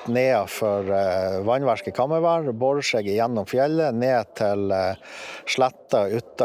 ned for vannverket Kammervær, borer seg gjennom fjellet, ned til sletta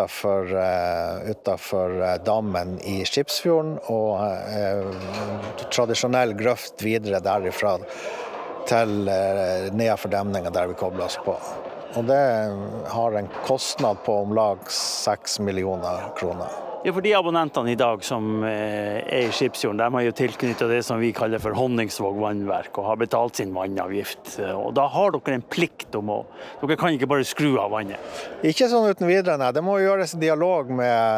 utenfor dammen i Skipsfjorden, og tradisjonell grøft videre derifra til nedenfor demningen der vi kobler oss på. Og det har en kostnad på om lag 6 millioner kroner. Ja, for de abonnentene i dag som i Skipsfjorden, de har jo tilknyttet det som vi kaller for Honningsvåg vannverk, og har betalt sin vannavgift. Og da har dere en plikt om dere kan ikke bare skru av vannet. Ikke sånn uten videre, nei. Det må gjøres i dialog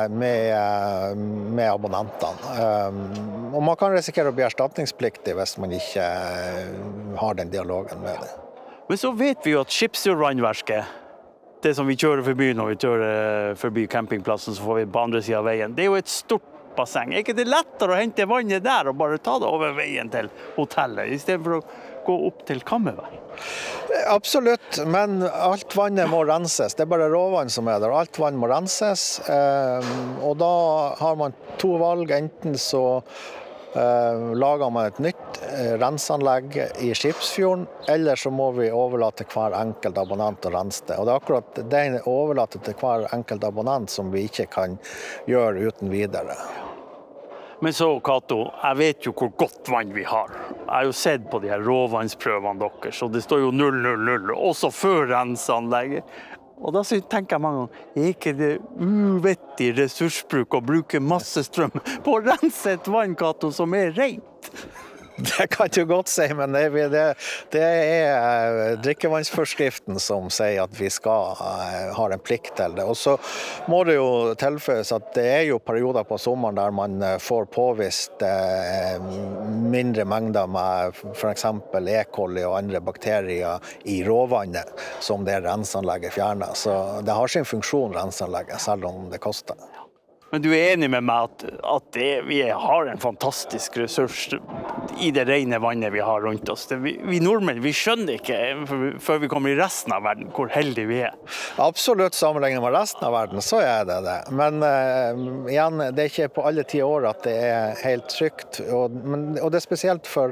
med abonnentene. Og man kan risikere å bli erstatningspliktig hvis man ikke har den dialogen med det. Men så vet vi jo at Skipsfjordvannverket, det som vi kjører forbi når vi kjører forbi campingplassen, så får vi på andre siden av veien. Det er jo et stort basseng. Er ikke det lettere å hente vannet der og bare ta det over veien til hotellet, i stedet for å gå opp til Kammervær? Absolutt, men alt vannet må renses. Det er bare råvann som er der. Alt vann må renses, og da har man to valg. Enten så lager man et nytt renseanlegg i Skipsfjorden, eller så må vi overlate til hver enkelt abonnent å rense det. Og det er akkurat det overlate til hver enkelt abonnent som vi ikke kan gjøre uten videre. Men så, Cato, jeg vet jo hvor godt vann vi har. Jeg har jo sett på de her råvannsprøvene deres, og det står jo 000, også før renseanlegget. Og da tenker jeg mange ganger, er ikke det uvettig ressursbruk å bruke masse strøm på å rense et vann, Cato, som er rent? Det kan du godt si, men det er drikkevannsforskriften som sier at vi har en plikt til det. Og så må det jo tilføyes at det er jo perioder på sommeren der man får påvist mindre mengder med for eksempel E. coli og andre bakterier i råvannet som det renseanlegget fjerner. Så det har sin funksjon, renseanlegget, selv om det koster. Men du er enig med meg at vi har en fantastisk ressurs i det rene vannet vi har rundt oss. Vi nordmenn, vi skjønner ikke før vi kommer i resten av verden hvor heldige vi er. Absolutt, sammenlignet med resten av verden, så er det det. Men igjen, det er ikke på alle 10 år at det er helt trygt. Og det er spesielt for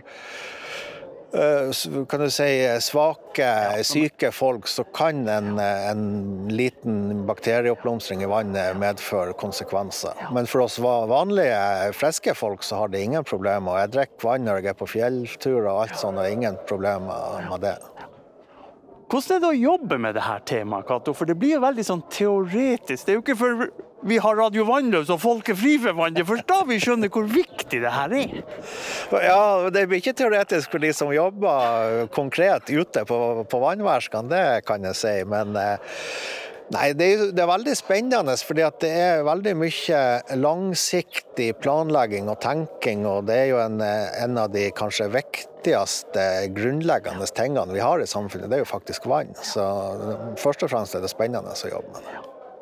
kan du si, svake, syke folk, så kan en liten bakterieoppblomstring i vannet medføre konsekvenser. Men for oss vanlige, friske folk, så har det ingen problemer. Jeg drikker vann når jeg er på fjellturer og alt sånt, og ingen problemer med det. Hvordan er det å jobbe med dette temaet, Cato? For det blir jo veldig sånn teoretisk. Det er jo ikke for vi har Radio Vannløs og folk er fri for vann. Det er først da vi skjønner hvor viktig det her er. Ja, det blir ikke teoretisk for de som jobber konkret ute på vannverkene, det kan jeg si. Men nei, det er veldig spennende, fordi at det er veldig mye langsiktig planlegging og tenking, og det er jo en av de kanskje viktigste grunnleggende tingene vi har i samfunnet, det er jo faktisk vann. Så først og fremst er det spennende å jobbe med det.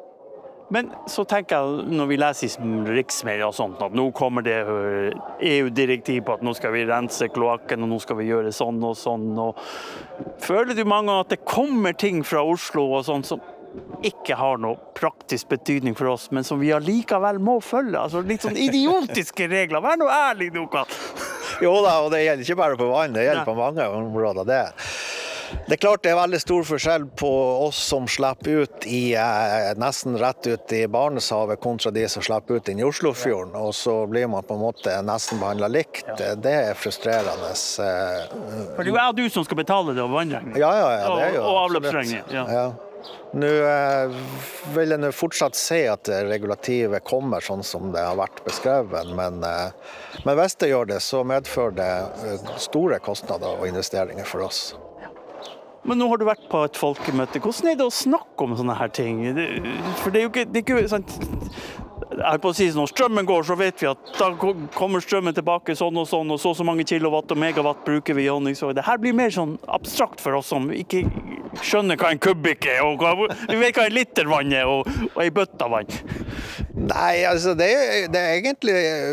Men så tenker jeg, når vi leser i riksmedia og sånt, at nå kommer det EU-direktiv på at nå skal vi rense kloakken, og nå skal vi gjøre sånn og sånn. Og føler du mange ganger at det kommer ting fra Oslo og sånt som ikke har noe praktisk betydning for oss, men som vi allikevel må følge? Altså litt sånn idiotiske regler. Vær nå ærlig, Luka! Jo da, og det gjelder ikke bare på vann, det gjelder på mange områder det. Det er klart det er veldig stor forskjell på oss som slipper ut nesten rett ut i Barentshavet kontra de som slipper ut inn i Oslofjorden, og så blir man på en måte nesten behandlet likt. Det er frustrerende. For det er jo du som skal betale det av vannregningen. Ja, det er jo. Og avløpsregningen. Ja. Nå vil jeg fortsatt si at regulativet kommer sånn som det har vært beskrevet, men hvis det gjør det, så medfører det store kostnader og investeringer for oss. Men nå har du vært på et folkemøte. Hvordan er det å snakke om sånne her ting? For det er jo ikke sant. Jeg har på å si, når strømmen går, så vet vi at da kommer strømmen tilbake sånn og sånn, og så mange kilowatt og megawatt bruker vi i Honningsvåg. Det her blir mer sånn abstrakt for oss som ikke skjønner hva en kubikk er, og vi vet hva en liter vann er, og en bøtte vann. Nei, altså det er egentlig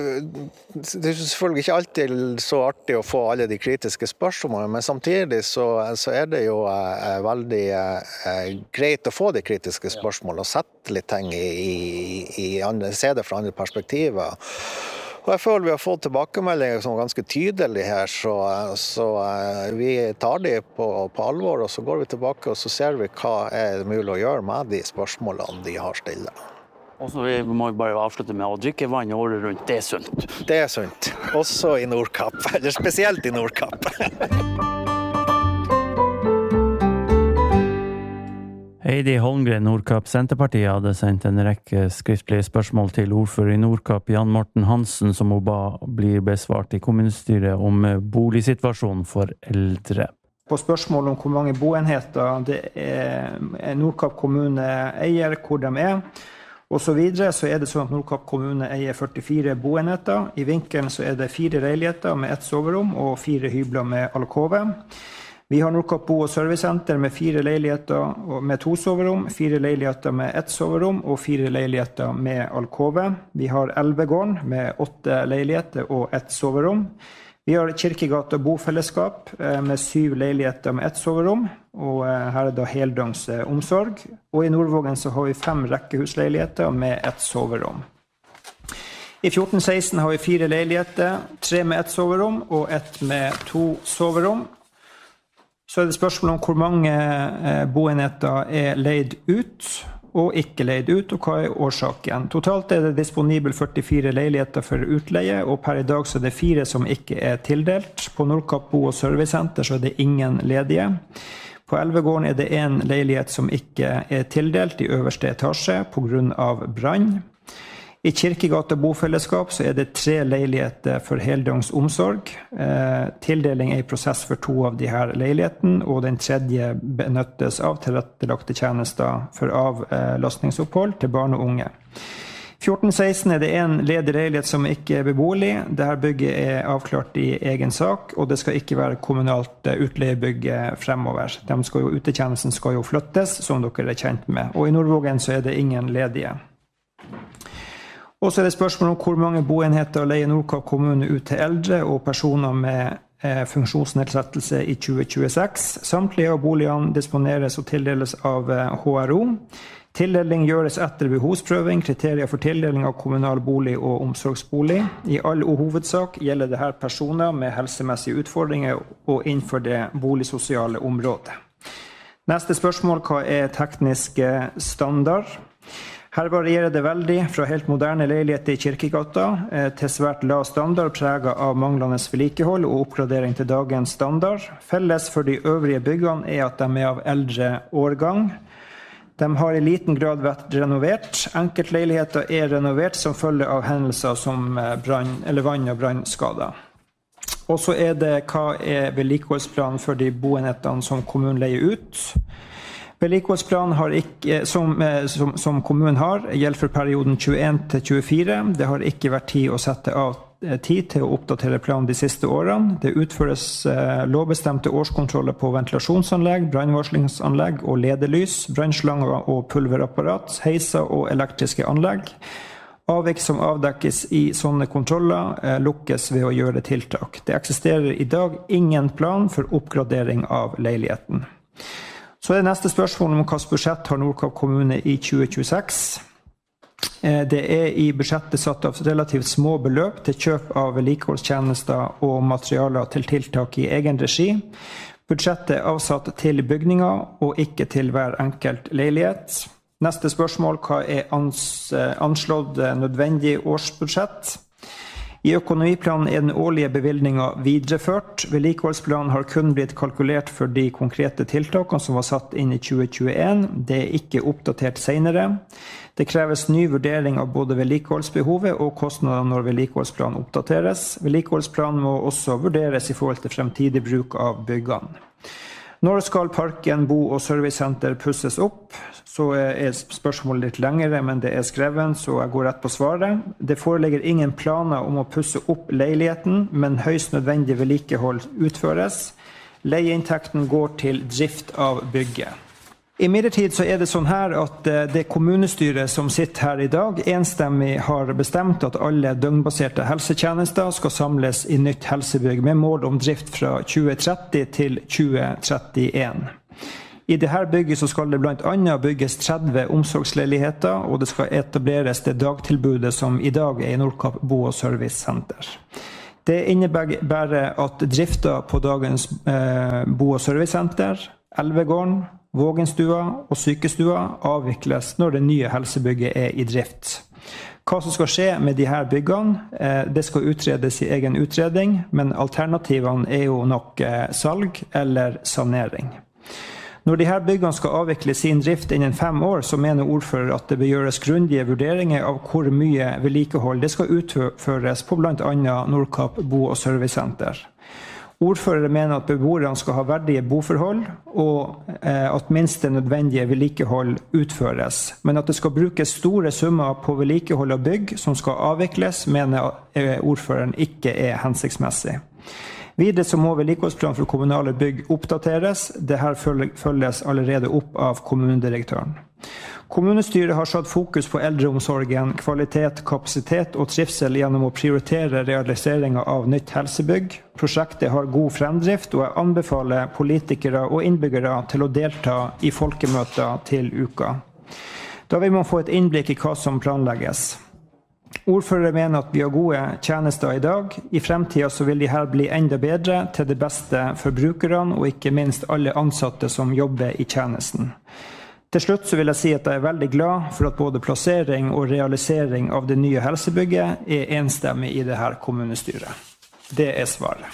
det er selvfølgelig ikke alltid så artig å få alle de kritiske spørsmålene, men samtidig så er det jo veldig greit å få de kritiske spørsmålene og sette litt ting se det fra andre perspektiver. Og jeg føler vi har fått tilbakemeldinger som ganske tydelige her, så vi tar de på alvor, og så går vi tilbake og så ser vi hva er mulig å gjøre med de spørsmålene de har stillet. Og så må vi bare avslutte med å drikke vann året rundt, det er sunt. Det er sunt, også i Nordkapp, eller spesielt i Nordkapp. Heidi Holmgren, Nordkapp Senterpartiet, hadde sendt en rekke skriftlige spørsmål til ordfører i Nordkapp, Jan Morten Hansen, som hun ba blir besvart i kommunestyret om boligsituasjonen for eldre. På spørsmål om hvor mange boenheter det Nordkapp kommune eier, hvor de og så videre, så det sånn at Nordkapp kommune eier 44 boenheter. I vinkelen så det 4 leiligheter med 1 soverom og 4 hybler med alkove. Vi har Nordkapp Bo- og Servicesenter med 4 leiligheter med 2 soverom, 4 leiligheter med 1 soverom og 4 leiligheter med alkove. Vi har Elvegården med 8 leiligheter og 1 soverom. Vi har Kirkegata bofellesskap med 7 leiligheter med 1 soverom, og her da heldøgns omsorg. Og i Nordvågen så har vi 5 rekkehusleiligheter med 1 soverom. I 14-16 har vi 4 leiligheter, 3 med 1 soverom og 1 med 2 soverom. Så det spørsmål om hvor mange boenheter leid ut og ikke leid ut, og hva årsaken. Totalt det disponibel 44 leiligheter for utleie, og per i dag så det 4 som ikke tildelt. På Nordkapp Bo- og Servicesenter så det ingen ledige. På Elvegården det 1 leilighet som ikke tildelt i øverste etasje på grunn av brann. I Kirkegata bofellesskap så det 3 leiligheter for heldøgns omsorg. Tildeling i prosess for 2 av de her leilighetene, og den 3. benyttes av tilrettelagte tjenester for avlastningsopphold til barn og unge. 14-16 det 1 ledig leilighet som ikke beboelig. Dette bygget avklart i egen sak, og det skal ikke være kommunalt utleiebygg fremover. Utetjenesten skal jo flyttes, som dere kjent med. Og i Nordvågen så det ingen ledige. Og så det spørsmål om hvor mange boenheter leier Nordkapp kommune ut til eldre og personer med funksjonsnedsettelse i 2026. Samtlige av boligene disponeres og tildeles av HRO. Tildeling gjøres etter behovsprøving, kriterier for tildeling av kommunal bolig og omsorgsbolig. I all hovedsak gjelder det her personer med helsemessige utfordringer og innenfor det boligsosiale området. Neste spørsmål, hva teknisk standard? Her varierer det veldig fra helt moderne leiligheter i Kirkegata til svært lav standard preget av manglende vedlikehold og oppgradering til dagens standard. Felles for de øvrige byggene at de av eldre årgang. De har i liten grad vært renovert. Enkeltleiligheter renovert som følge av hendelser som vann- og brannskader. Og så det hva vedlikeholdsplanen for de boenhetene som kommunen leier ut. Vedlikeholdsplanen som kommunen har, gjelder for perioden 21 til 24. Det har ikke vært tid å sette av tid til å oppdatere planen de siste årene. Det utføres lovbestemte årskontroller på ventilasjonsanlegg, brannvarslingsanlegg og ledelys, brannslanger og pulverapparat, heiser og elektriske anlegg. Avvik som avdekkes i sånne kontroller lukkes ved å gjøre tiltak. Det eksisterer i dag ingen plan for oppgradering av leiligheten. Så det neste spørsmål om hvilket budsjett har Nordkapp kommune i 2026. Det i budsjettet satt av relativt små beløp til kjøp av vedlikeholdstjenester og materialer til tiltak i egen regi. Budsjettet avsatt til bygninger og ikke til hver enkelt leilighet. Neste spørsmål, hva anslått nødvendig årsbudsjett? I økonomiplanen den årlige bevilgningen videreført. Vedlikeholdsplanen har kun blitt kalkulert for de konkrete tiltakene som var satt inn i 2021. Det ikke oppdatert senere. Det kreves ny vurdering av både vedlikeholdsbehovet og kostnader når vedlikeholdsplanen oppdateres. Vedlikeholdsplanen må også vurderes i forhold til fremtidig bruk av byggene. Når skal parken, bo- og servicesenter pusses opp? Så spørsmålet litt lengre, men det skrevet, så jeg går rett på svaret. Det foreligger ingen planer om å pusse opp leiligheten, men høyst nødvendig vedlikehold utføres. Leieinntekten går til drift av bygget. I midlertid så det sånn her at det kommunestyret som sitter her i dag enstemmig har bestemt at alle døgnbaserte helsetjenester skal samles i nytt helsebygg med mål om drift fra 2030 til 2031. I dette bygget så skal det blant annet bygges 30 omsorgsleiligheter, og det skal etableres det dagtilbudet som I dag I Nordkapp Bo- og Servicesenter. Det innebærer at driften på dagens Bo- og Servicesenter, Elvegården, Vågenstua og Sykestua avvikles når det nye helsebygget I drift. Hva som skal skje med de her byggene, det skal utredes I egen utredning, men alternativene jo nok salg eller sanering. Når de her byggene skal avvikle sin drift innen 5 år, så mener ordfører at det bør gjøres grundige vurderinger av hvor mye vedlikehold det skal utføres på blant annet Nordkapp Bo- og Servicesenter. Ordfører mener at beboerne skal ha verdige boforhold, og at minste nødvendige vedlikehold utføres. Men at det skal brukes store summer på vedlikehold av bygg som skal avvikles, mener ordføreren ikke hensiktsmessig. Videre så må vedlikeholdsplan for kommunale bygg oppdateres. Dette følges allerede opp av kommunedirektøren. Kommunestyret har satt fokus på eldreomsorgen, kvalitet, kapasitet og trivsel gjennom å prioritere realiseringen av nytt helsebygg. Prosjektet har god fremdrift, og jeg anbefaler politikere og innbyggere til å delta I folkemøter til uka. Da vil man få et innblikk I hva som planlegges. Ordfører mener at vi har gode tjenester I dag. I fremtiden så vil de her bli enda bedre til det beste for brukerne, og ikke minst alle ansatte som jobber I tjenesten. Til slutt så vil jeg si at jeg veldig glad for at både plassering og realisering av det nye helsebygget enstemmig I det her kommunestyret. Det svaret.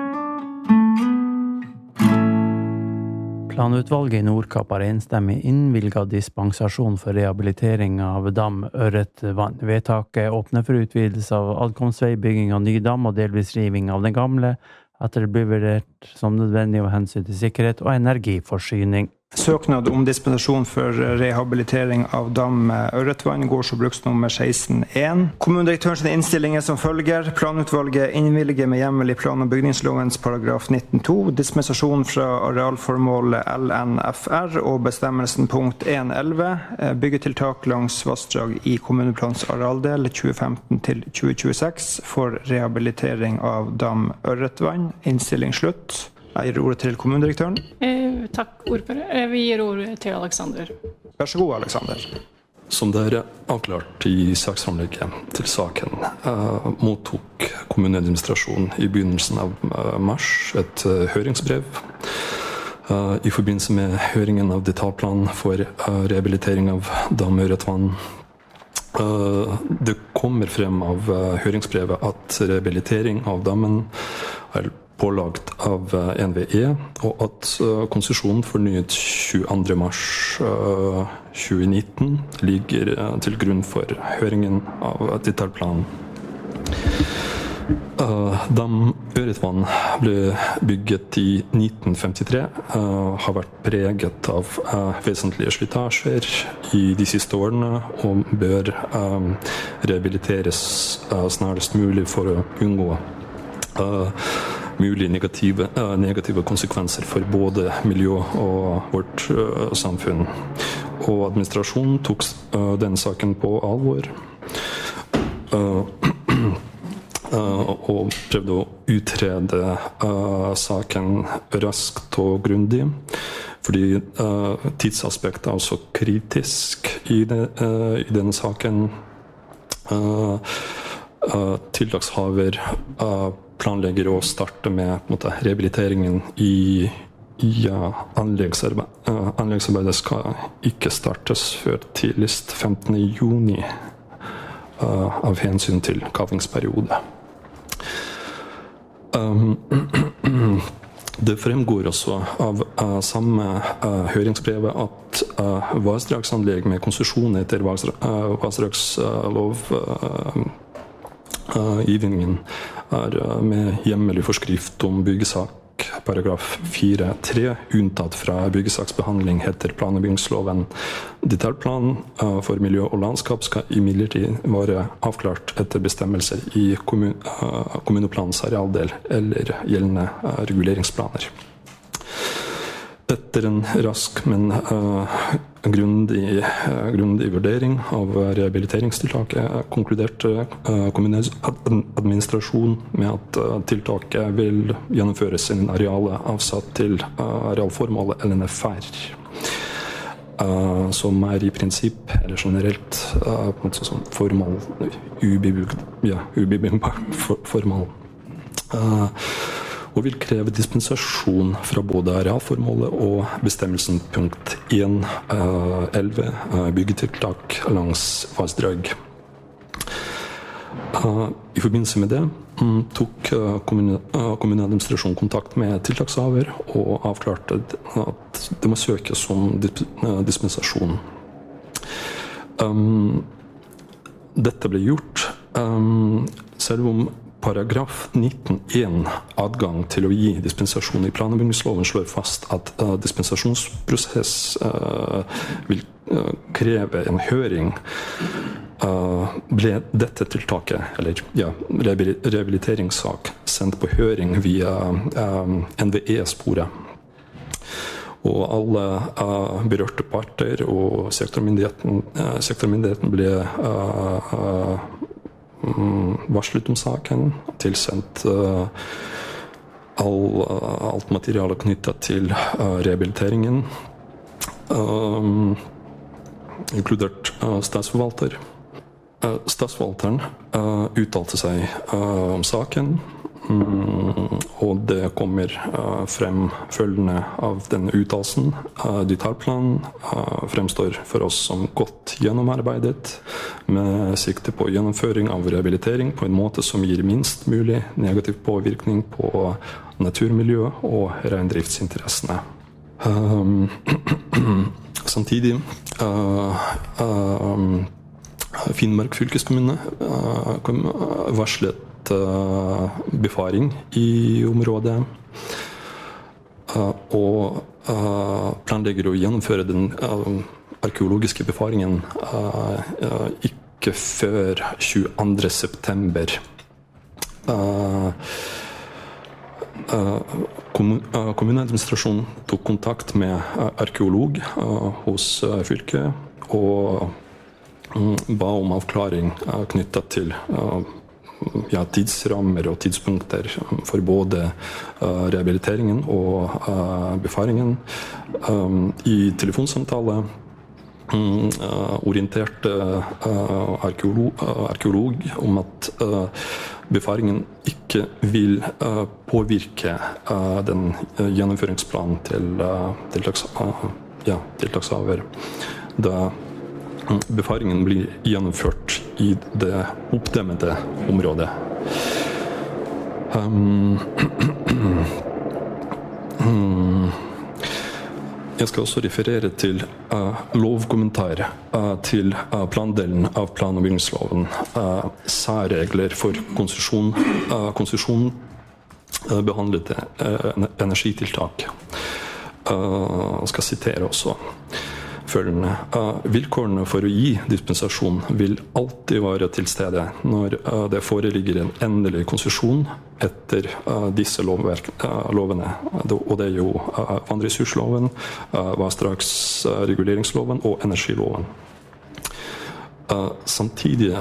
Planutvalget I Nordkapp har enstemmig innvilget dispensasjon for rehabilitering av dam Ørretvann. Vedtaket åpner for utvidelse av adkomstvei, bygging av ny dam og delvis riving av den gamle, etter det blir vurdert som nødvendig av hensyn til sikkerhet og energiforsyning. Søknad om dispensasjon for rehabilitering av dam Ørretvann går så bruksnummer 16.1. Kommunedirektørens innstilling som følger. Planutvalget innvilger med hjemmel I plan- og bygningslovens paragraf 19.2 dispensasjon fra arealformål LNFR og bestemmelsen punkt 1.11 byggetiltak langs vassdrag I kommuneplans arealdel 2015 til 2026 for rehabilitering av dam Ørretvann. Innstilling slutt. Jeg gir ordet til kommunedirektøren. Takk, ordfører. Vi gir ordet til Alexander. Vær så god, Alexander. Som det avklart I saksframlegget til saken, mottok kommuneadministrasjonen I begynnelsen av mars et høringsbrev I forbindelse med høringen av detaljplan for rehabilitering av dam Ørretvann. Det kommer frem av høringsbrevet at rehabilitering av dammen pålagt av NVE, og at konsesjonen fornyet 22. mars 2019 ligger til grunn for høringen av detaljplanen. Dam Ørretvann ble bygget I 1953, har vært preget av vesentlige slitasjer I de siste årene, og bør rehabiliteres snarest mulig for å unngå mulige negative konsekvenser for både miljø og vårt samfunn. Og administrasjonen tok den saken på alvor og prøvde å utrede saken raskt og grundig, fordi tidsaspektet også kritisk I denne saken. Tiltakshaver planlegger å starte med rehabiliteringen I anleggsarbeid. Anleggsarbeidet skal ikke startes før tidligst 15. juni av hensyn til kavingsperiode. Det fremgår også av samme høringsbrevet at vassdragsanlegg med konsesjon etter vassdragslov givningen med hjemmel I forskrift om byggesak, paragraf 4.3, unntatt fra byggesaksbehandling heter plan- og bygningsloven. Detaljplan for miljø og landskap skal imidlertid være avklart etter bestemmelser I kommuneplanens arealdel eller gjeldende reguleringsplaner. Etter en rask, men grundig vurdering av rehabiliteringstiltaket konkluderte kommuneadministrasjonen med at tiltaket vil gjennomføres innen arealet avsatt til arealformålet LNFR. som I prinsipp eller generelt på en måte sånn formal, ubiblimbart formal. Og vil kreve dispensasjon fra både arealformålet og bestemmelsen punkt 1.11 byggetiltak langs vassdrag. I forbindelse med det tok kommuneadministrasjonen kontakt med tiltakshaver og avklarte at det må søkes om dispensasjon. Dette ble gjort selv om paragraf 19.1 adgang til å gi dispensasjon I plan- og bygningsloven slår fast at dispensasjonsprosess vil kreve en høring. Ble dette tiltaket, eller rehabiliteringssak, sendt på høring via NVE-sporet. Og alle berørte parter og sektormyndigheten ble varslet om saken, tilsendt alt materiale knyttet til rehabiliteringen, inkludert statsforvalter. Statsforvalteren uttalte seg om saken, og det kommer frem følgende av denne uttalelsen. Detaljplanen fremstår for oss som godt gjennomarbeidet, med sikte på gjennomføring av rehabilitering på en måte som gir minst mulig negativ påvirkning på naturmiljøet og reindriftsinteressene. Samtidig Finnmark fylkeskommune varslet befaring I området og planlegger å gjennomføre den arkeologiske befaringen ikke før 22. september. Kommuneadministrasjonen tok kontakt med arkeolog hos fylket og ba om avklaring knyttet til tidsrammer og tidspunkter for både rehabiliteringen og befaringen. I telefonsamtale orienterte arkeolog om at befaringen ikke vil påvirke den gjennomføringsplanen til tiltakshaver, da befaringen blir gjennomført I det oppdemmede området. Jeg skal også referere til lovkommentar til plandelen av plan- og bygningsloven. Særregler for konsesjon behandlede energitiltak. Jeg skal sitere også. Følgende. Vilkårene for å gi dispensasjon vil alltid være til stede når det foreligger en endelig konsesjon etter disse lovene. Og det jo vannressursloven, vassdragsreguleringsloven og energiloven. Samtidig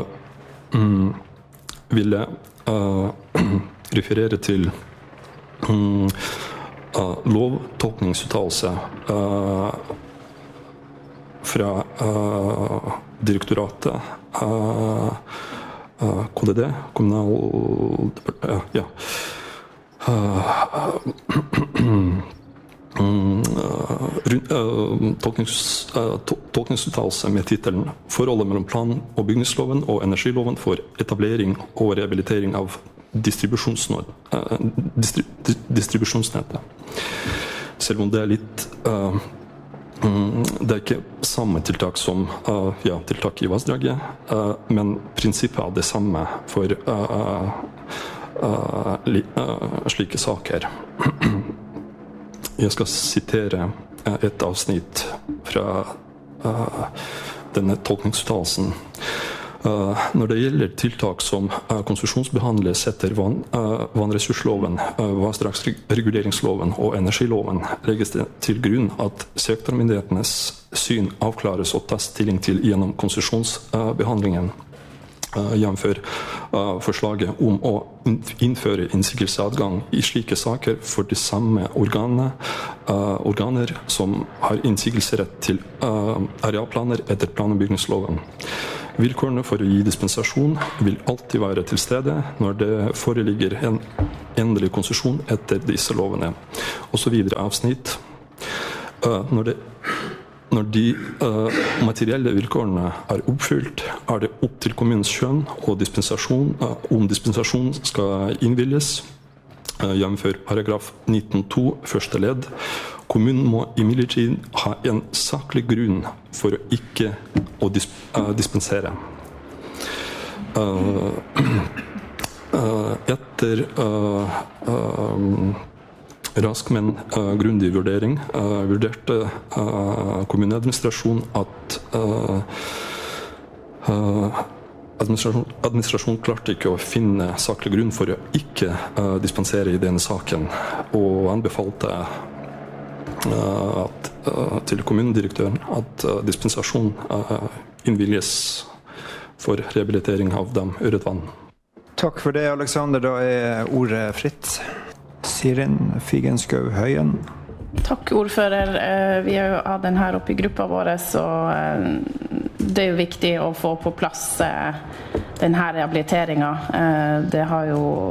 vil jeg referere til lovtolkningsuttalelse fra direktoratet KDD, tolkningsuttalelse med titelen Forholdet mellom plan- og bygningsloven og energiloven for etablering og rehabilitering av distribusjonsnettet. Selv om det litt det ikke samme tiltak som tiltak I vassdraget, men prinsippet det samme for slike saker. Jeg skal sitere et avsnitt fra denne tolkningsuttalelsen. Når det gjelder tiltak som konsesjonsbehandles etter vannressursloven, vassdragsreguleringsloven og energiloven, legges det til grunn at sektormyndighetenes syn avklares og tas stilling til gjennom konsesjonsbehandlingen, jf. Forslaget om å innføre innsigelsesadgang I slike saker for de samme organene organer som har innsigelsesrett til arealplaner etter plan- og bygningsloven. Vilkårene for å gi dispensasjon vil alltid være til stede når det foreligger en endelig konsesjon etter disse lovene. Og så videre avsnitt. Når de materielle vilkårene er oppfylt, er det opp til kommunens skjønn og om dispensasjon skal innvilges, jf. paragraf 19.2 første ledd. Kommunen må imidlertid ha en saklig grunn for å ikke dispensere. Etter rask, men grundig vurdering vurderte kommuneadministrasjonen at administrasjonen klarte ikke å finne saklig grunn for å ikke dispensere i denne saken, og anbefalte til kommunedirektøren at dispensasjon innvilges for rehabilitering av dem Ørretvann. Takk for det, Alexander. Da er ordet fritt. Sirin Figenschou Høyen. Takk, ordfører. Vi har jo hatt den her oppe i gruppa vår, så det er jo viktig å få på plass den her rehabiliteringen. Det har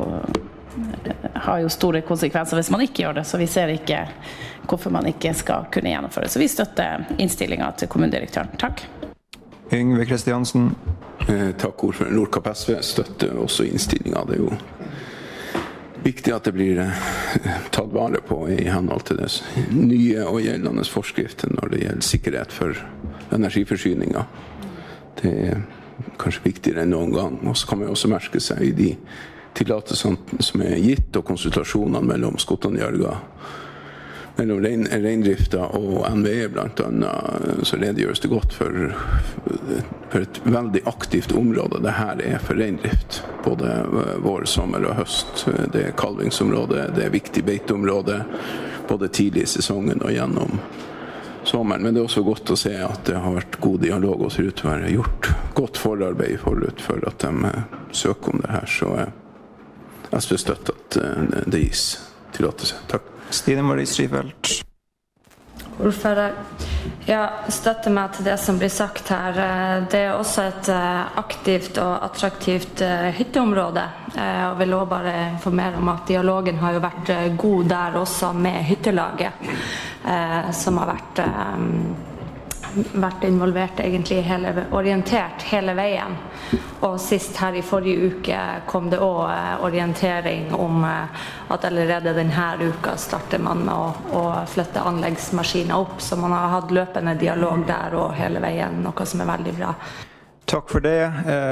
jo store konsekvenser hvis man ikke gjør det, så vi ser ikke hvorfor man ikke skal kunne gjennomføre det. Så vi støtter innstillingen til kommunedirektøren. Takk. Yngve Kristiansen. Takk, ordfører. Nordkapp SV støtter også innstillingen. Det er jo viktig at det blir tatt vare på i henhold til det nye og gjeldende forskrifter når det gjelder sikkerhet for energiforsyninger. Det er kanskje viktigere enn noen gang. Og så kan man også merke seg i de tillatelsene som er gitt og konsultasjonene mellom Skottanjørga, mellom reindrifta og NVE blant annet, så redegjøres det godt for et veldig aktivt område det her er for reindrift. Både vår, sommer og høst. Det er kalvingsområde, det er viktig beiteområde, både tidlig i sesongen og gjennom sommeren. Men det er også godt å se at det har vært god dialog og ser ut til å være gjort godt forarbeid forut for at de søker om det her. Så SV støtter at det gis tillatelse. Takk. Stine Marie Strifeldt. Ordfører, jeg støtter meg til det som blir sagt her. Det er også et aktivt og attraktivt hytteområde. Jeg vil også bare informere om at dialogen har jo vært god der også med hyttelaget, som har vært involvert egentlig orientert hele veien. Og sist her i forrige uke kom det også orientering om at allerede denne uka starter man med å flytte anleggsmaskiner opp, så man har hatt løpende dialog der og hele veien, noe som er veldig bra. Takk for det.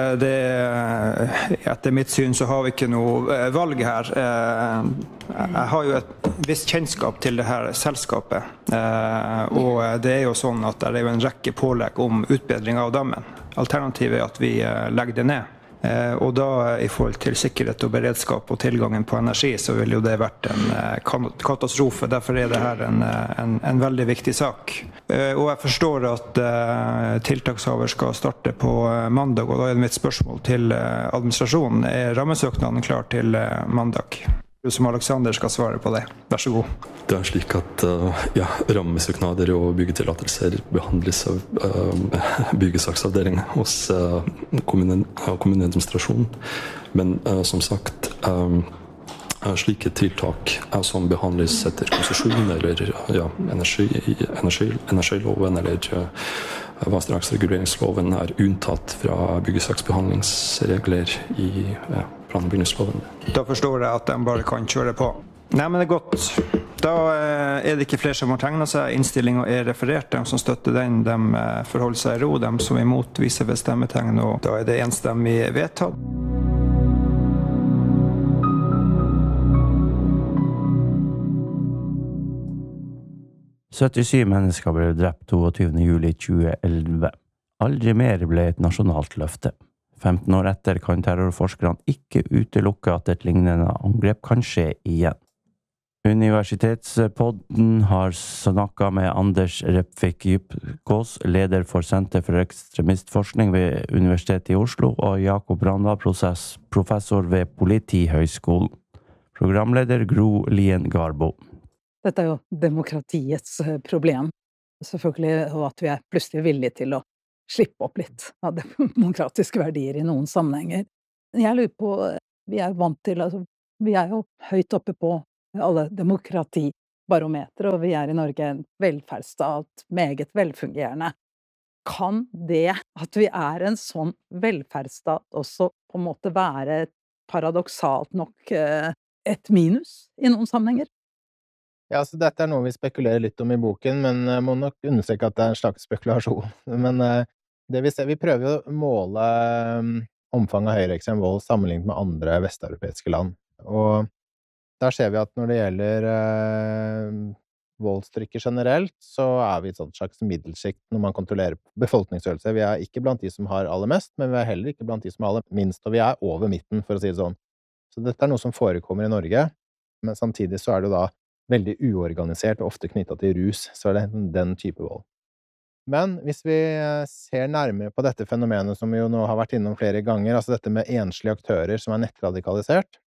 Etter mitt syn så har vi ikke noe valg her. Jeg har jo et visst kjennskap til det her selskapet, og det er jo sånn at det er jo en rekke pålegg om utbedring av dammen. Alternativet er at vi legger det ned. Og da i forhold til sikkerhet og beredskap og tilgangen på energi, så vil jo det vært en katastrofe. Derfor er det her en veldig viktig sak. Og jeg forstår at tiltakshaver skal starte på mandag, og da er det mitt spørsmål til administrasjonen. Er rammesøknaden klar til mandag? Som Alexander skal svare på det. Vær så god. Det er slik at rammesøknader og byggetillatelser behandles av byggesaksavdelingen hos kommuneadministrasjonen. Men som sagt, slike tiltak som behandles etter konsesjon eller energiloven eller vassdragsreguleringsloven er unntatt fra byggesaksbehandlingsregler i plan- og bygningsloven. Da forstår jeg at de bare kan kjøre på. Nei, men det er godt. Da er det ikke flere som har tegnet seg. Innstillingen er referert. De som støtter den, de forholder seg i ro. De som er imot viser ved stemmetegn, og da er det enstemmig vedtatt. «77 mennesker ble drept 22. juli 2011. Aldri mer ble et nasjonalt løfte. 15 år etter kan terrorforskerne ikke utelukke at et lignende angrep kan skje igjen. Universitetspodden har snakket med Anders Repvik Djupkås, leder for Senter for ekstremistforskning ved Universitetet i Oslo, og Jakob Randal, professor ved Politihøgskolen. Programleder Gro Lien Garbo. Dette jo demokratiets problem, selvfølgelig, og at vi plutselig villige til å slippe opp litt av demokratiske verdier i noen sammenhenger. Jeg lurer på, vi jo vant til, altså, vi jo høyt oppe på alle demokratibarometre, og vi i Norge en velferdsstat, meget velfungerende. Kan det at vi en sånn velferdsstat også på en måte være paradoksalt nok et minus i noen sammenhenger? Ja, så dette noe vi spekulerer litt om i boken, men jeg må nok understreke at det en slags spekulasjon. Men det vi ser, vi prøver jo å måle omfanget av høyreekstrem vold sammenlignet med andre vesteuropeiske land. Og der ser vi at når det gjelder voldstrykket generelt, så vi et sånt slags middelsjikt når man kontrollerer befolkningsstørrelse. Vi ikke blant de som har aller mest, men vi heller ikke blant de som har aller minst, og vi over midten, for å si det sånn. Så dette noe som forekommer i Norge, men samtidig så det jo da veldig uorganisert og ofte knyttet til rus, så det den type vold. Men hvis vi ser nærmere på dette fenomenet som vi jo nå har vært innom flere ganger, altså dette med enslige aktører som nettradikalisert,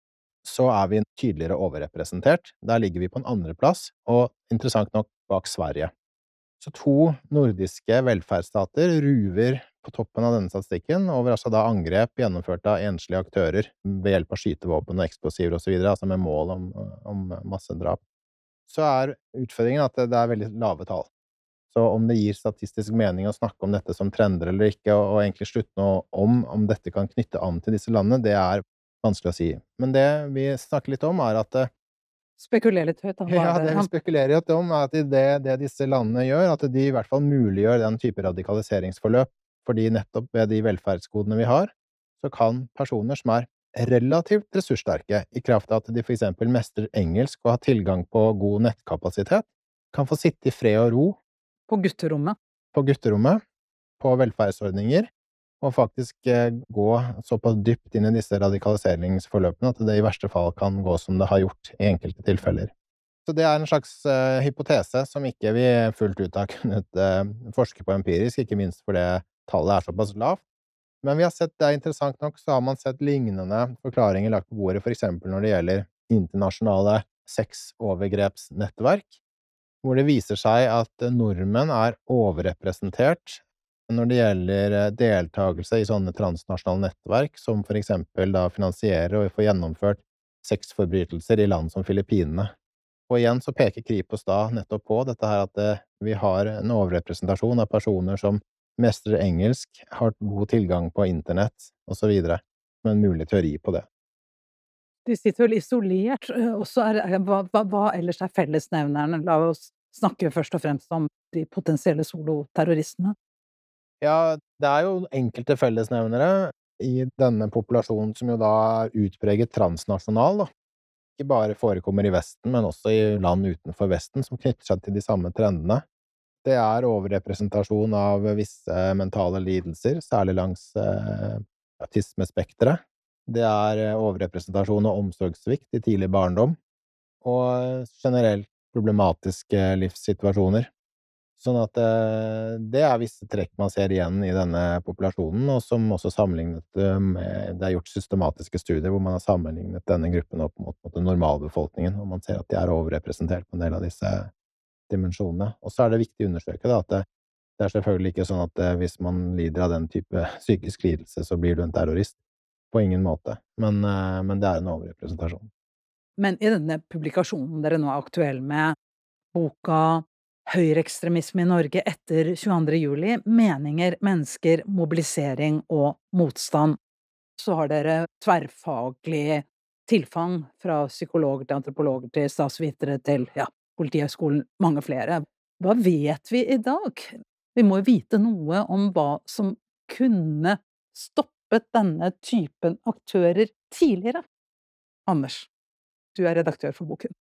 så vi tydeligere overrepresentert. Der ligger vi på en andreplass, og interessant nok bak Sverige. Så 2 nordiske velferdsstater ruver på toppen av denne statistikken over altså da angrep gjennomført av enslige aktører ved hjelp av skytevåpen og eksplosiver og så videre, altså med mål om massedrap. Så utfordringen at det veldig lave tall. Så om det gir statistisk mening å snakke om dette som trender eller ikke, og egentlig slutte nå om dette kan knytte an til disse landene, det vanskelig å si. Men det vi snakker litt om at Spekuler litt høyt, da. Ja, det vi spekulerer litt om at det disse landene gjør, at de i hvert fall muliggjør den type radikaliseringsforløp, fordi nettopp ved de velferdsgodene vi har, så kan personer som relativt ressurssterke, i kraft av at de for eksempel mestrer engelsk og har tilgang på god nettkapasitet, kan få sitte i fred og ro På gutterommet, på velferdsordninger, og faktisk gå såpass dypt inn i disse radikaliseringsforløpene at det i verste fall kan gå som det har gjort i enkelte tilfeller. Så det en slags hypotese som ikke vi fullt ut har kunnet forske på empirisk, ikke minst fordi tallet såpass lavt. Men vi har sett, det interessant nok, så har man sett lignende forklaringer lagt på bordet, for eksempel når det gjelder internasjonale sexovergrepsnettverk, hvor det viser seg at nordmenn overrepresentert når det gjelder deltakelse i sånne transnasjonale nettverk, som for eksempel da finansierer og får gjennomført sexforbrytelser i land som Filippinene. Og igjen så peker Kripos da nettopp på dette her at vi har en overrepresentasjon av personer som mestrer engelsk, har god tilgang på internett, og så videre, med en mulig teori på det. De sitter vel isolert, og så hva ellers fellesnevnerne? La oss snakke først og fremst om de potensielle soloterroristene. Ja, det jo enkelte fellesnevnere i denne populasjonen som jo da utpreget transnasjonal, da. Ikke bare forekommer i Vesten, men også i land utenfor Vesten, som knytter seg til de samme trendene. Det overrepresentasjon av visse mentale lidelser, særlig langs autismespektret. Det overrepresentasjon av omsorgssvikt i tidlig barndom, og generelt problematiske livssituasjoner. Sånn at det visse trekk man ser igjen i denne populasjonen, og som også sammenlignet med, det gjort systematiske studier hvor man har sammenlignet denne gruppen opp mot normalbefolkningen, og man ser at de overrepresentert på en del av disse dimensjonene. Og så det viktig å understreke da, at det selvfølgelig ikke sånn at hvis man lider av den type psykisk lidelse, så blir du en terrorist. På ingen måte, men det en overrepresentasjon. Men i denne publikasjonen dere nå aktuell med, boka Høyreekstremisme i Norge etter 22. juli, meninger, mennesker, mobilisering og motstand, så har dere tverrfaglig tilfang fra psykologer til antropologer til statsvitere til, Politihøgskolen, mange flere. Hva vet vi i dag? Vi må jo vite noe om hva som kunne stoppet denne typen aktører tidligere. Anders, du redaktør for boken.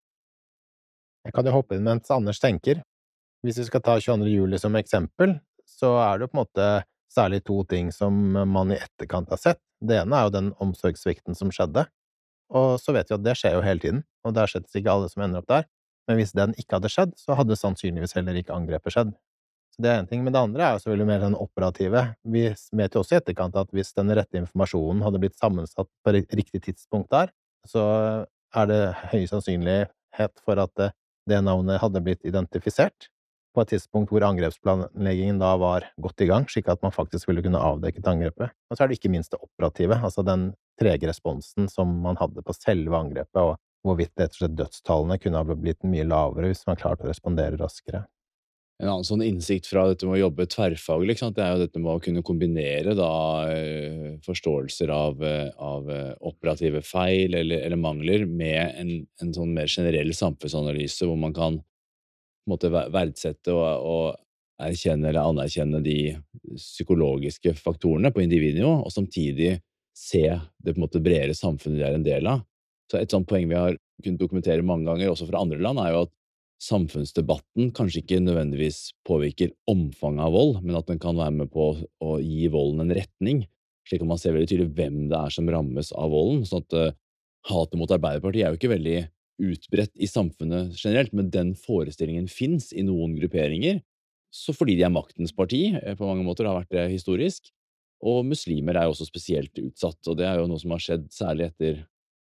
Jeg kan jo hoppe inn mens Anders tenker. Hvis vi skal ta 22. juli som eksempel, så det jo på en måte særlig 2 ting som man i etterkant har sett. Det ene jo den omsorgssvikten som skjedde, og så vet vi at det skjer jo hele tiden, og det slett ikke alle som ender opp der. Men hvis den ikke hadde skjedd, så hadde sannsynligvis heller ikke angrepet skjedd. Så det en ting. Men det andre jo selvfølgelig mer den operative. Vi vet jo også i etterkant at hvis den rette informasjonen hadde blitt sammensatt på riktig tidspunkt der, så det høy sannsynlighet for at det navnet hadde blitt identifisert på et tidspunkt hvor angrepsplanleggingen da var godt i gang, slik at man faktisk ville kunne avdekke angrepet. Og så det ikke minst det operative, altså den trege responsen som man hadde på selve angrepet, og hvorvidt rett og slett dødstallene kunne ha blitt mye lavere hvis man klarte å respondere raskere. En annen sånn innsikt fra dette med å jobbe tverrfaglig, ikke sant? Det jo dette med å kunne kombinere da forståelser av operative feil eller mangler med en sånn mer generell samfunnsanalyse, hvor man kan på en måte verdsette og erkjenne eller anerkjenne de psykologiske faktorene på individnivå, og samtidig se det på en måte bredere samfunnet de en del av. Så et sånt poeng vi har kunnet dokumentere mange ganger, også fra andre land, jo at samfunnsdebatten kanskje ikke nødvendigvis påvirker omfanget av vold, men at den kan være med på å gi volden en retning, slik at man ser veldig tydelig hvem det som rammes av volden. Sånn at hatet mot Arbeiderpartiet jo ikke veldig utbredt i samfunnet generelt, men den forestillingen finnes i noen grupperinger, så fordi de maktens parti, på mange måter har vært det historisk, og muslimer jo også spesielt utsatt, og det jo noe som har skjedd særlig etter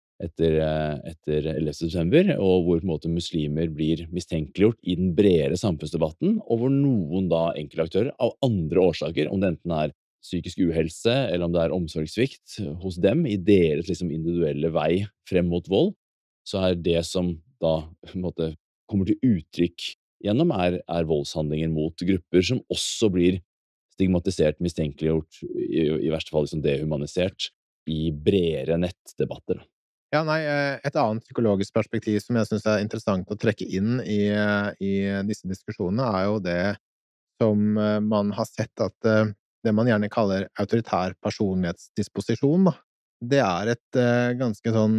11. september, og hvor på en måte muslimer blir mistenkeliggjort i den bredere samfunnsdebatten, og hvor noen da enkeltaktører av andre årsaker, om det enten psykisk uhelse, eller om det omsorgssvikt hos dem, i deres liksom individuelle vei frem mot vold, så det som da på en måte kommer til uttrykk gjennom voldshandlinger mot grupper som også blir stigmatisert, mistenkeliggjort, i verste fall liksom dehumanisert, i bredere nettdebatter. Ja, nei, et annet psykologisk perspektiv som jeg synes interessant å trekke inn i disse diskusjonene, jo det som man har sett at det man gjerne kaller autoritær personlighetsdisposisjon, da. Det et ganske sånn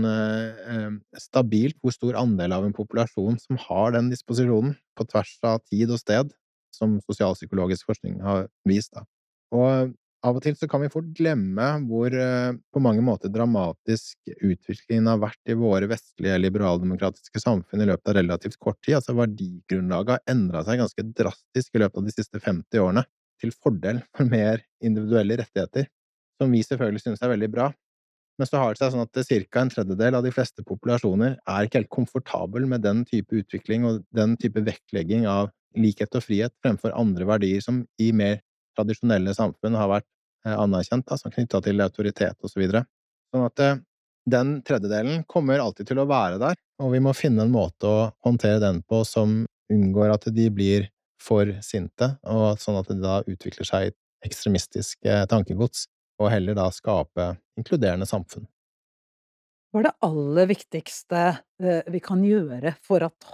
stabilt hvor stor andel av en populasjon som har den disposisjonen på tvers av tid og sted, som sosialpsykologisk forskning har vist, da. Og av og til så kan vi fort glemme hvor på mange måter dramatisk utviklingen har vært i våre vestlige liberaldemokratiske samfunn i løpet av relativt kort tid. Altså verdigrunnlaget har endret seg ganske drastisk i løpet av de siste 50 årene, til fordel for mer individuelle rettigheter, som vi selvfølgelig synes veldig bra. Men så har det seg sånn at cirka en tredjedel av de fleste populasjoner ikke helt komfortabel med den type utvikling og den type vektlegging av likhet og frihet fremfor andre verdier som i mer tradisjonelle samfunn har vært anerkjent, som knyttet til autoritet og så videre. Sånn at den tredjedelen kommer alltid til å være der, og vi må finne en måte å håndtere den på som unngår at de blir for sinte, og sånn at det da utvikler seg ekstremistisk tankegods, og heller da skape inkluderende samfunn. Hva det aller viktigste vi kan gjøre for at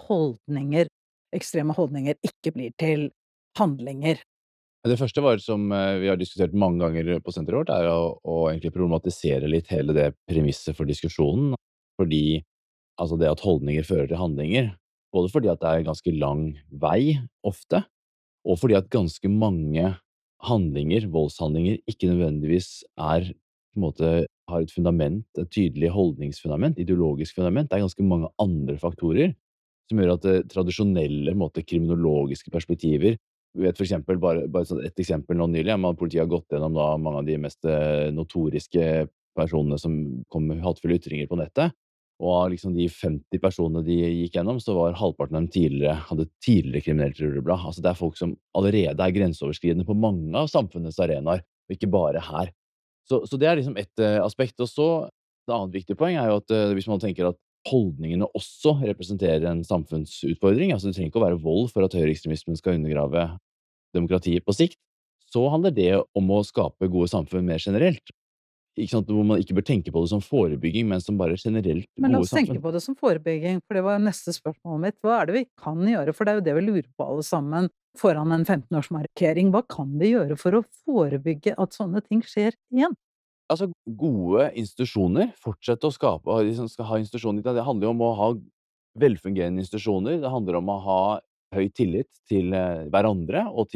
ekstreme holdninger ikke blir til handlinger? Det første var, som vi har diskutert mange ganger på senteret vårt, å egentlig problematisere litt hele det premisset for diskusjonen, fordi altså det at holdninger fører til handlinger, både fordi at det en ganske lang vei ofte, og fordi at ganske mange handlinger, voldshandlinger, ikke nødvendigvis på en måte har et fundament, et tydelig holdningsfundament, ideologisk fundament. Det ganske mange andre faktorer som gjør at tradisjonelle kriminologiske perspektiver. Vi vet for eksempel, bare et eksempel nå nylig, politiet har gått gjennom da mange av de mest notoriske personene som kom med hatefulle ytringer på nettet, og av liksom de 50 personene de gikk gjennom, så var halvparten av dem hadde tidligere kriminelt rulleblad. Altså det folk som allerede grenseoverskridende på mange av samfunnets arenaer, og ikke bare her. Så det liksom et aspekt. Og så, et annet viktig poeng jo at hvis man tenker at holdningene også representerer en samfunnsutfordring, altså det trenger ikke å være vold for at høyreekstremismen skal undergrave demokratiet på sikt, så handler det om å skape gode samfunn mer generelt. Ikke sant? Hvor man ikke bør tenke på det som forebygging, men som bare generelt gode samfunn. Men la oss tenke på det som forebygging, for det var neste spørsmålet mitt. Hva det vi kan gjøre, for det jo det vi lurer på alle sammen foran en 15-årsmarkering. Hva kan vi gjøre for å forebygge at sånne ting skjer igjen? Altså, gode institusjoner, fortsette å skape, de som skal ha institusjoner, det handler jo om å ha velfungerende institusjoner, det handler om å ha høy tillit til hverandre, og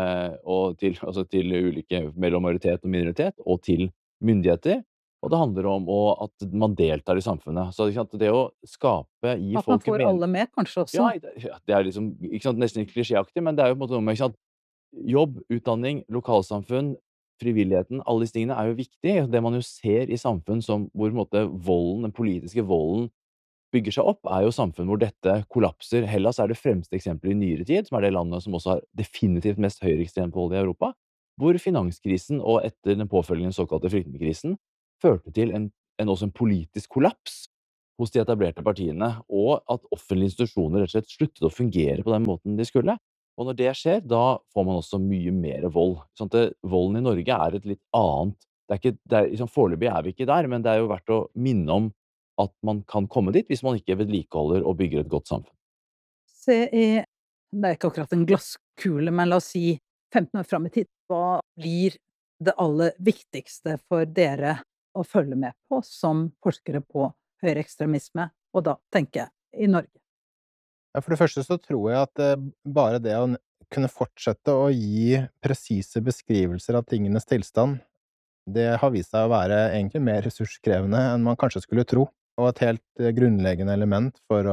til ulike mellom majoritet og minoritet, og til myndigheter, og det handler om at man deltar i samfunnet. Så det å skape, gi folk... At man får alle med, kanskje også? Ja, det liksom, ikke sant, nesten ikke klisjéaktig, men det jo på en måte noe med, ikke sant, jobb, utdanning, lokalsamfunn, frivilligheten, alle disse tingene jo viktig. Det man jo ser i samfunn hvor på en måte volden, den politiske volden bygger seg opp, jo samfunn hvor dette kollapser. Hellas det fremste eksempelet i nyere tid, som det landet som også har definitivt mest høyreekstremt vold i Europa, hvor finanskrisen og etter den påfølgende såkalte flyktningkrisen førte til også en politisk kollaps hos de etablerte partiene, og at offentlige institusjoner rett og slett sluttet å fungere på den måten de skulle. Og når det skjer, da får man også mye mer vold. Sånn at volden i Norge et litt annet. Liksom, foreløpig vi ikke der, men det jo verdt å minne om at man kan komme dit hvis man ikke vedlikeholder og bygger et godt samfunn. Det ikke akkurat en glasskule, men la oss si 15 år fram i tid. Hva blir det aller viktigste for dere å følge med på som forskere på høyreekstremisme, og da tenker jeg i Norge? Ja, for det første så tror jeg at bare det å kunne fortsette å gi presise beskrivelser av tingenes tilstand, det har vist seg å være egentlig mer ressurskrevende enn man kanskje skulle tro, og et helt grunnleggende element for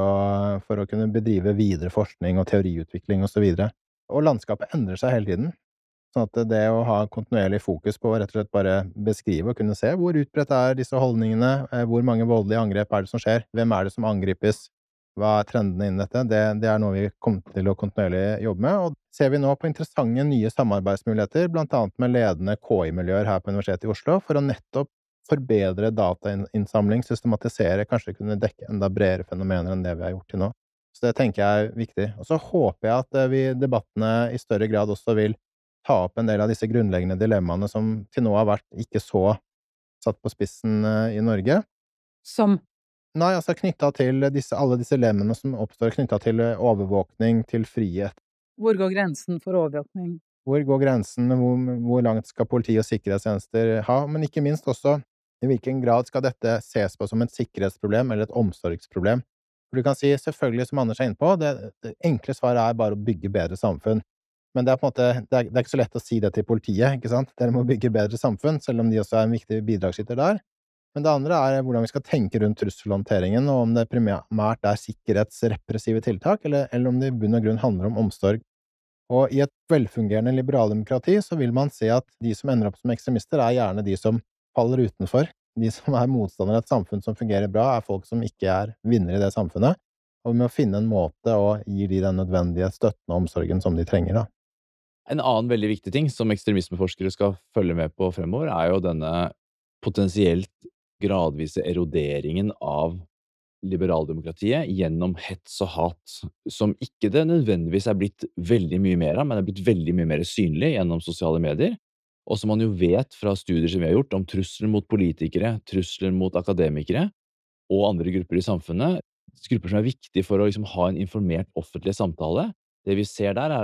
å kunne bedrive videre forskning og teoriutvikling og så videre. Og landskapet endrer seg hele tiden, sånn at det å ha kontinuerlig fokus på å rett og slett bare beskrive og kunne se hvor utbredt disse holdningene, hvor mange voldelige angrep det som skjer, hvem det som angripes, hva trendene innen dette, det noe vi kommer til å kontinuerlig jobbe med, og ser vi nå på interessante nye samarbeidsmuligheter, blant annet med ledende KI-miljøer her på Universitetet i Oslo, for å nettopp forbedre datainnsamling, systematisere, kanskje kunne dekke enda bredere fenomener enn det vi har gjort til nå. Så det tenker jeg viktig. Og så håper jeg at debattene i større grad også vil ta opp en del av disse grunnleggende dilemmaene som til nå har vært ikke så satt på spissen i Norge. Som? Nei, altså knyttet til alle disse dilemmene som oppstår knyttet til overvåkning, til frihet. Hvor går grensen for overvåkning? Hvor går grensen, hvor langt skal politi og sikkerhetstjenester ha, men ikke minst også i hvilken grad skal dette ses på som et sikkerhetsproblem eller et omsorgsproblem. For du kan si, selvfølgelig som Anders inne på, det enkle svaret bare å bygge bedre samfunn. Men det på en måte, det ikke så lett å si det til politiet, ikke sant? Dere må bygge bedre samfunn, selv om de også en viktig bidragsyter der. Men det andre hvordan vi skal tenke rundt trusselhåndteringen, og om det primært sikkerhetsrepressive tiltak, eller om det i bunn og grunn handler om omsorg. Og i et velfungerende liberaldemokrati så vil man se at de som ender opp som ekstremister gjerne de som faller utenfor. De som motstandere av et samfunn som fungerer bra, folk som ikke vinnere i det samfunnet. Og vi må finne en måte å gi de den nødvendige støtten og omsorgen som de trenger da. En annen veldig viktig ting som ekstremismeforskere skal følge med på fremover, jo denne potensielt gradvise eroderingen av liberaldemokratiet gjennom hets og hat, som ikke det nødvendigvis blitt veldig mye mer av, men blitt veldig mye mer synlig gjennom sosiale medier, og som man jo vet fra studier som vi har gjort om trusler mot politikere, trusler mot akademikere og andre grupper i samfunnet, grupper som viktige for å ha en informert offentlig samtale. Det vi ser der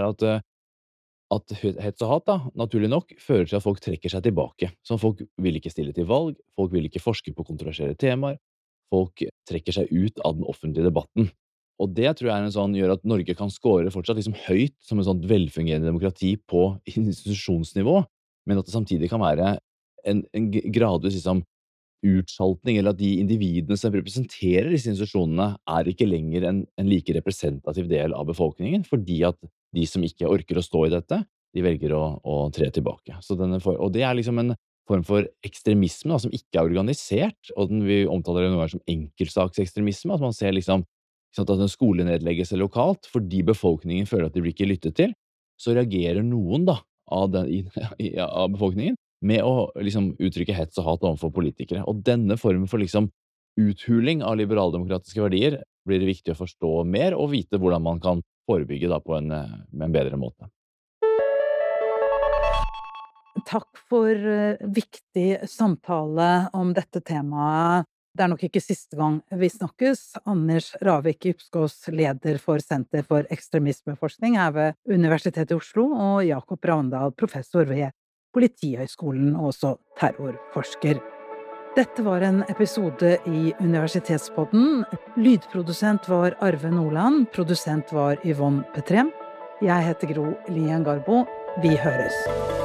at hets og hat, naturlig nok, fører til at folk trekker seg tilbake. Så folk vil ikke stille til valg, folk vil ikke forske på kontroversielle temaer, folk trekker seg ut av den offentlige debatten. Og det tror jeg gjør at Norge kan score fortsatt høyt som en velfungerende demokrati på institusjonsnivå, men at det samtidig kan være en gradvis utsaltning, eller at de individene som representerer disse institusjonene ikke lenger en like representativ del av befolkningen, fordi at de som ikke orker å stå i dette, de velger å tre tilbake. Og det en form for ekstremisme som ikke organisert, og vi omtaler det noen ganger som enkeltsaksekstremisme, at man ser at en skole nedlegges lokalt, fordi befolkningen føler at de blir ikke lyttet til, så reagerer noen av befolkningen med å uttrykke hets og hat overfor politikere. Og denne formen for uthuling av liberaldemokratiske verdier blir det viktig å forstå mer, og vite hvordan man kan forebygge på med en bedre måte. Takk for viktig samtale om dette temaet. Det nok ikke siste gang vi snakkes. Anders Ravik Ypskås, leder for Senter for ekstremismeforskning her ved Universitetet i Oslo, og Jakob Ravndal, professor ved Politihøgskolen og også terrorforsker. Dette var en episode i Universitetspodden. Lydprodusent var Arve Nordland, produsent var Yvonne Petrem. Jeg heter Gro Lien Garbo. Vi høres.